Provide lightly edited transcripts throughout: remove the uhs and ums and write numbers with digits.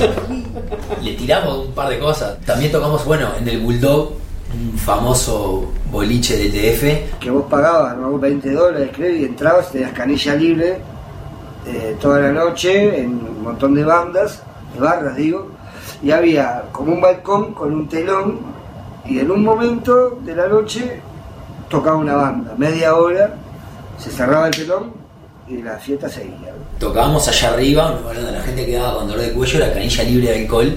Le tiramos un par de cosas. También tocamos, en el Bulldog, un famoso boliche del DF. Que vos pagabas, ¿no? $20, creo, y entrabas y tenías canilla libre toda la noche en un montón de bandas, de barras digo, y había como un balcón con un telón, y en un momento de la noche tocaba una banda, media hora, se cerraba el telón y la fiesta seguía. Tocábamos allá arriba, un lugar donde la gente quedaba con dolor de cuello, la canilla libre de alcohol.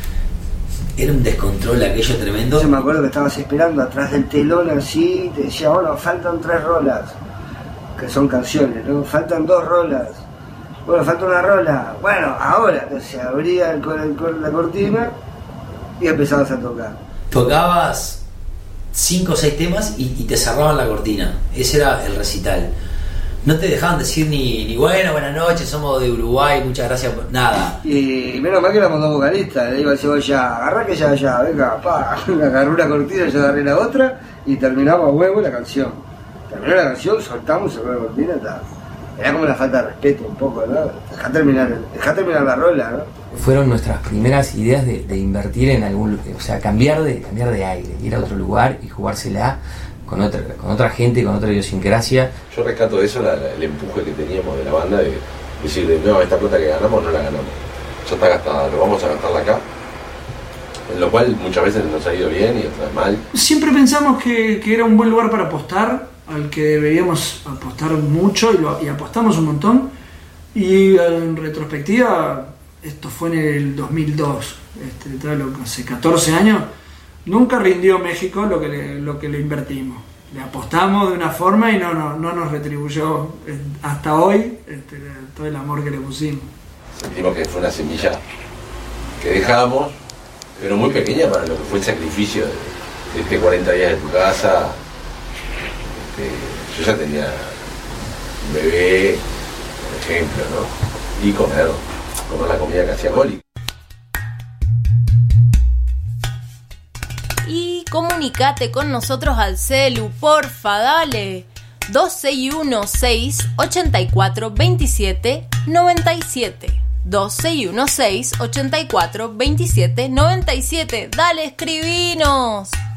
Era un descontrol aquello tremendo. Yo me acuerdo que estabas esperando atrás del telón así, te decía, bueno, faltan 3 rolas, que son canciones, ¿no? Faltan 2 rolas. Bueno, falta una rola. Bueno, ahora. Entonces abría la cortina y empezabas a tocar. Tocabas 5 o 6 temas y te cerraban la cortina. Ese era el recital. No te dejaban decir ni buenas noches, somos de Uruguay, muchas gracias, nada. Y menos mal que éramos 2 vocalistas. Le digo al Cebolla, agarrá que ya, venga, pa. Agarré una cortina, yo agarré la otra y terminamos a huevo la canción. Terminó la canción, soltamos, cerró la cortina, tal. Era como una falta de respeto un poco, ¿no? Dejá terminar la rola, ¿no? Fueron nuestras primeras ideas de invertir en algún, o sea, cambiar de aire, ir a otro lugar y jugársela con otra gente, con otra idiosincrasia. Yo rescato de eso el empuje que teníamos de la banda, de decir, no, esta plata que ganamos no la ganamos, ya está gastada, lo vamos a gastarla acá, en lo cual muchas veces nos ha ido bien y otras mal. Siempre pensamos que era un buen lugar para apostar, al que deberíamos apostar mucho y apostamos un montón, y en retrospectiva esto fue en el 2002, hace 14 años. Nunca rindió México lo que le invertimos. Le apostamos de una forma y no nos retribuyó hasta hoy todo el amor que le pusimos. Sentimos que fue una semilla que dejamos, pero muy pequeña para lo que fue el sacrificio de 40 días de tu casa. Yo ya tenía un bebé, por ejemplo, ¿no? Y comer la comida que hacía Coli. Y comunicate con nosotros al celu, porfa, dale. 2616-842797. 2616-842797. Dale, escribinos.